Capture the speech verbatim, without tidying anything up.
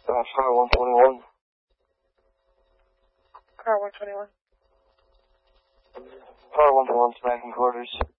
Uh, car one twenty-one. Car one twenty-one. Car one twenty-one, back in quarters.